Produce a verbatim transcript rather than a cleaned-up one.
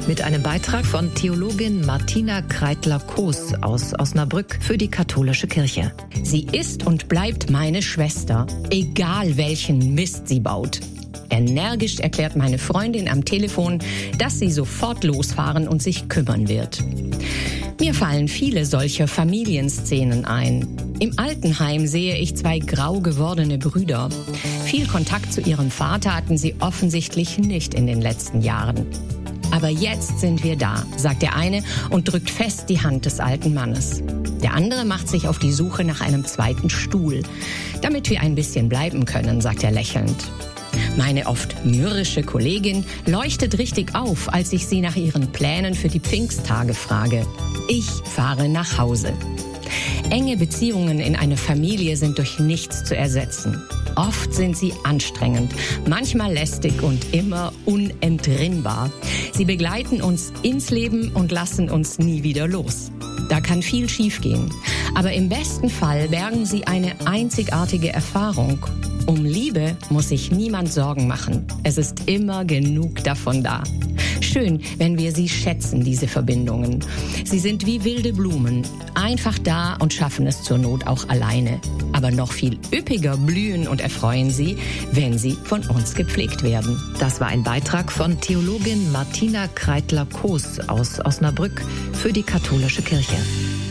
mit einem Beitrag von Theologin Martina Kreitler-Koos aus Osnabrück für die katholische Kirche. Sie ist und bleibt meine Schwester, egal welchen Mist sie baut. Energisch erklärt meine Freundin am Telefon, dass sie sofort losfahren und sich kümmern wird. Mir fallen viele solcher Familienszenen ein. Im Altenheim sehe ich zwei grau gewordene Brüder. Viel Kontakt zu ihrem Vater hatten sie offensichtlich nicht in den letzten Jahren. Aber jetzt sind wir da, sagt der eine und drückt fest die Hand des alten Mannes. Der andere macht sich auf die Suche nach einem zweiten Stuhl. Damit wir ein bisschen bleiben können, sagt er lächelnd. Meine oft mürrische Kollegin leuchtet richtig auf, als ich sie nach ihren Plänen für die Pfingsttage frage. Ich fahre nach Hause. Enge Beziehungen in einer Familie sind durch nichts zu ersetzen. Oft sind sie anstrengend, manchmal lästig und immer unentrinnbar. Sie begleiten uns ins Leben und lassen uns nie wieder los. Da kann viel schiefgehen. Aber im besten Fall bergen sie eine einzigartige Erfahrung. Um Liebe muss sich niemand Sorgen machen. Es ist immer genug davon da. Schön, wenn wir sie schätzen, diese Verbindungen. Sie sind wie wilde Blumen, einfach da und schaffen es zur Not auch alleine. Aber noch viel üppiger blühen und erfreuen sie, wenn sie von uns gepflegt werden. Das war ein Beitrag von Theologin Martina Kreitler-Koos aus Osnabrück für die katholische Kirche.